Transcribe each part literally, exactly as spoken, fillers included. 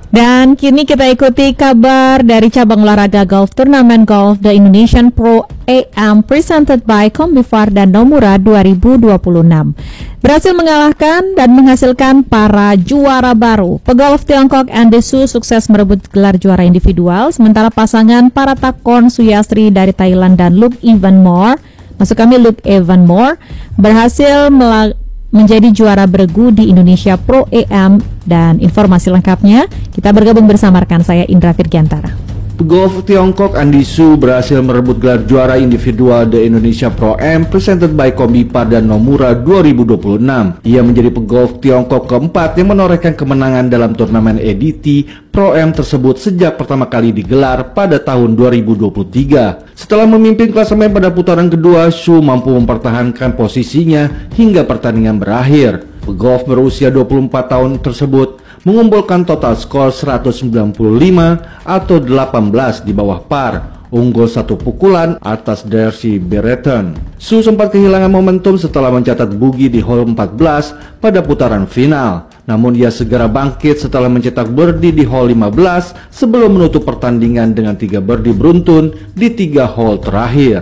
Dan kini kita ikuti kabar dari cabang olahraga golf turnamen golf The Indonesian Pro A M presented by Kombifar dan Nomura dua ribu dua puluh enam. Berhasil mengalahkan dan menghasilkan para juara baru. Pegolf Tiongkok Andy Su sukses merebut gelar juara individual, sementara pasangan Paratakon Suyastri dari Thailand dan Luke Evanmore, maksud kami Luke Evanmore, berhasil melakukan menjadi juara bergu di Indonesia Pro A M. Dan informasi lengkapnya kita bergabung bersama rekan saya Indra Virgiantara. Pegolf Tiongkok Andy Su berhasil merebut gelar juara individual The Indonesia Pro A M presented by Kombifar dan Nomura dua ribu dua puluh enam. Ia menjadi pegolf Tiongkok keempat yang menorehkan kemenangan dalam turnamen E D T Pro A M tersebut sejak pertama kali digelar pada tahun dua ribu dua puluh tiga. Setelah memimpin klasemen pada putaran kedua, Su mampu mempertahankan posisinya hingga pertandingan berakhir. Pegolf berusia dua puluh empat tahun tersebut mengumpulkan total skor seratus sembilan puluh lima atau delapan belas di bawah par, unggul satu pukulan atas Darcy Brereton. Su sempat kehilangan momentum setelah mencatat bogey di hole empat belas pada putaran final. Namun ia segera bangkit setelah mencetak birdie di hole lima belas sebelum menutup pertandingan dengan tiga birdie beruntun di tiga hole terakhir.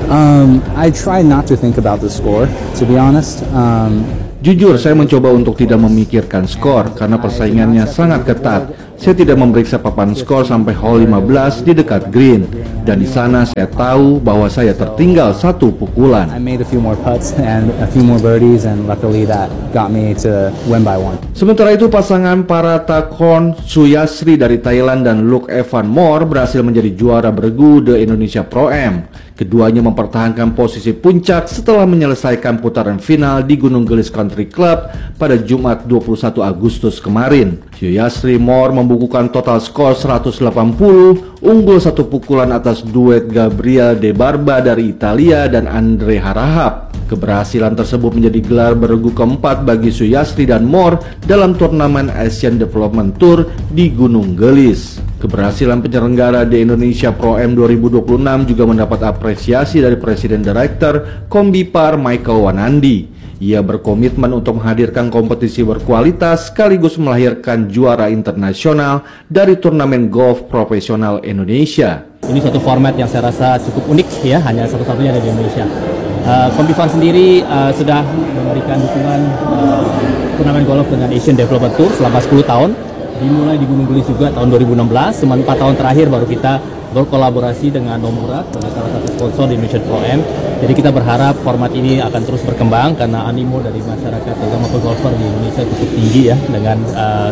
Um, I try not to think about the score, to be honest. Um, Jujur, saya mencoba untuk tidak memikirkan skor karena persaingannya sangat ketat. Saya tidak memeriksa papan skor sampai hole lima belas di dekat green, dan di sana saya tahu bahwa saya tertinggal satu pukulan. I made a few more putts and a few more birdies, and luckily that got me to win by one. Sementara itu, pasangan Paratakon Suyastri dari Thailand dan Luke Evanmore berhasil menjadi juara bergu The Indonesia Pro A M. Keduanya mempertahankan posisi puncak setelah menyelesaikan putaran final di Gunung Gelis Country Club pada Jumat dua puluh satu Agustus kemarin. Suyastri More membukukan total skor seratus delapan puluh, unggul satu pukulan atas duet Gabriel De Barba dari Italia dan Andre Harahap. Keberhasilan tersebut menjadi gelar bergu keempat bagi Suyastri dan More dalam turnamen Asian Development Tour di Gunung Gelis. Keberhasilan penyelenggara di Indonesia Pro A M dua ribu dua puluh enam juga mendapat apresiasi dari Presiden Direktur Kombifar Michael Wanandi. Ia berkomitmen untuk menghadirkan kompetisi berkualitas sekaligus melahirkan juara internasional dari turnamen golf profesional Indonesia. Ini suatu format yang saya rasa cukup unik ya, hanya satu-satunya ada di Indonesia. Uh, Kombifar sendiri uh, sudah memberikan dukungan uh, turnamen golf dengan Asian Development Tour selama sepuluh tahun. Dimulai di Gunung Gelis juga tahun dua ribu enam belas, cuma empat tahun terakhir baru kita berkolaborasi dengan Nomura sebagai salah satu sponsor di Indonesia Pro A M. Jadi kita berharap format ini akan terus berkembang karena animo dari masyarakat terutama pegolfer di Indonesia cukup tinggi ya, dengan uh,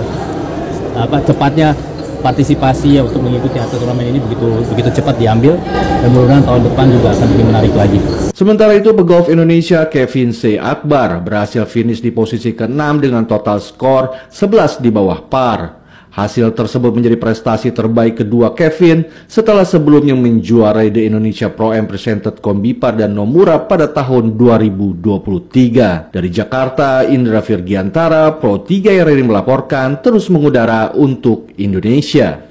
apa cepatnya partisipasi ya untuk mengikuti atau turnamen ini begitu begitu cepat diambil, dan mudah-mudahan tahun depan juga akan lebih menarik lagi. Sementara itu, pegolf Indonesia Kevin C. Akbar berhasil finish di posisi keenam dengan total skor sebelas di bawah par. Hasil tersebut menjadi prestasi terbaik kedua Kevin setelah sebelumnya menjuarai The Indonesia Pro A M presented Kombifar dan Nomura pada tahun dua ribu dua puluh tiga. Dari Jakarta, Indra Virgiantara, Pro tiga R R I melaporkan, terus mengudara untuk Indonesia.